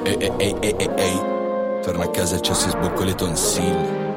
Torna a casa e ci si sbocco le tonsille.